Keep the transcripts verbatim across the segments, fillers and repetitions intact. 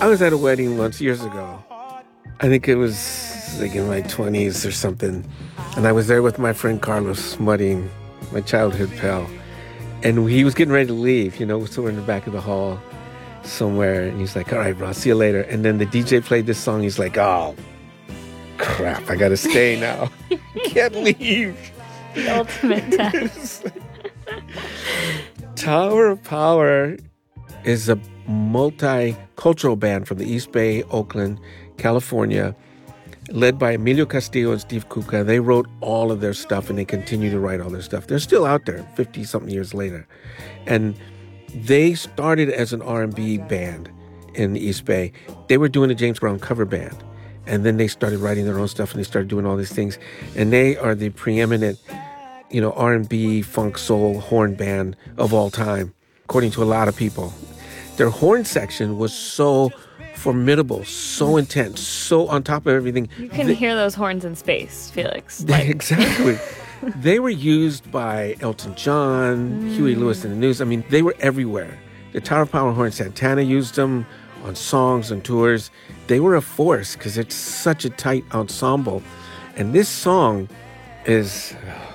I was at a wedding once years ago. I think it was like in my twenties or something. And I was there with my friend Carlos Mudding, my childhood pal. And he was getting ready to leave, you know, so we're in the back of the hall somewhere. And he's like, all right, bro, I'll see you later. And then the D J played this song. He's like, oh, crap, I got to stay now. Can't leave. The ultimate test. Tower of Power is a multicultural band from the East Bay, Oakland, California, led by Emilio Castillo and Steve Kuka. They wrote all of their stuff, and they continue to write all their stuff. They're still out there fifty-something years later. And they started as an R and B band in the East Bay. They were doing a James Brown cover band. And then they started writing their own stuff, and they started doing all these things. And they are the preeminent, you know, R and B, funk, soul, horn band of all time, according to a lot of people. Their horn section was so formidable, so intense, so on top of everything. You can they, hear those horns in space, Felix. Like. Exactly. They were used by Elton John, mm. Huey Lewis and the News. I mean, they were everywhere. The Tower of Power horn, Santana used them on songs and tours. They were a force because it's such a tight ensemble. And this song is...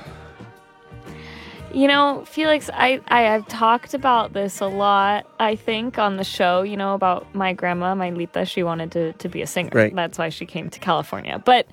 You know, Felix, I, I have talked about this a lot, I think, on the show, you know, about my grandma, my Lita. She wanted to, to be a singer. Right. That's why she came to California. But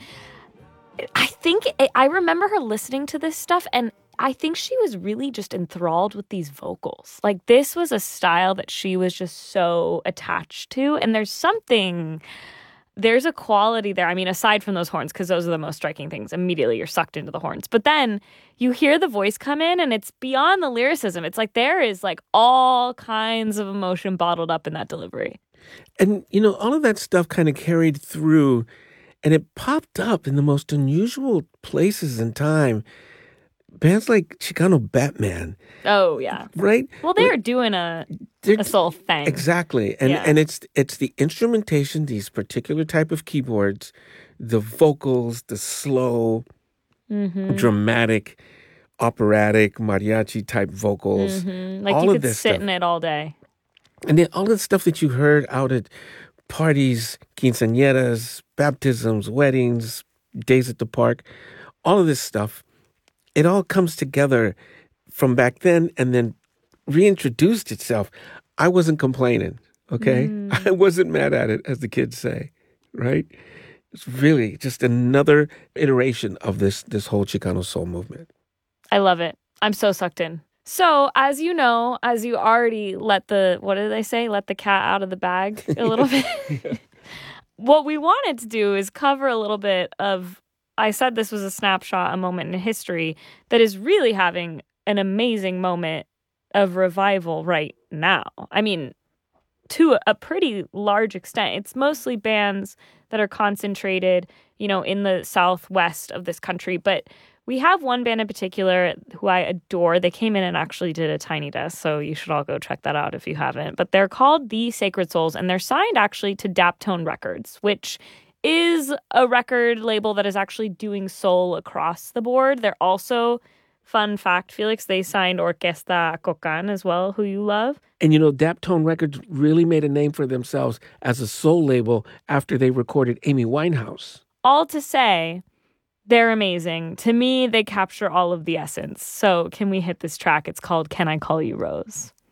I think, I remember her listening to this stuff, and I think she was really just enthralled with these vocals. Like, this was a style that she was just so attached to, and there's something... There's a quality there. I mean, aside from those horns, because those are the most striking things. Immediately, you're sucked into the horns. But then you hear the voice come in, and it's beyond the lyricism. It's like there is like all kinds of emotion bottled up in that delivery. And, you know, all of that stuff kind of carried through, and it popped up in the most unusual places in time. Bands like Chicano Batman. Oh, yeah. Right? Well, they're like, doing a, a soul thing. Exactly. And yeah. and it's it's the instrumentation, these particular type of keyboards, the vocals, the slow, mm-hmm. dramatic, operatic, mariachi type vocals. Mm-hmm. Like all you of could this sit stuff. in it all day. And then all of the stuff that you heard out at parties, quinceañeras, baptisms, weddings, days at the park, all of this stuff. It all comes together from back then and then reintroduced itself. I wasn't complaining, okay? Mm. I wasn't mad at it, as the kids say, right? It's really just another iteration of this this whole Chicano soul movement. I love it. I'm so sucked in. So, as you know, as you already let the, what did they say? Let the cat out of the bag a little bit. Yeah. What we wanted to do is cover a little bit of, I said this was a snapshot, a moment in history that is really having an amazing moment of revival right now. I mean, to a pretty large extent. It's mostly bands that are concentrated, you know, in the southwest of this country. But we have one band in particular who I adore. They came in and actually did a Tiny Desk, so you should all go check that out if you haven't. But they're called The Sacred Souls, and they're signed actually to Daptone Records, which is a record label that is actually doing soul across the board. They're also, fun fact, Felix, they signed Orquesta Cocan as well, who you love. And you know, Daptone Records really made a name for themselves as a soul label after they recorded Amy Winehouse. All to say, they're amazing. To me, they capture all of the essence. So can we hit this track? It's called Can I Call You Rose?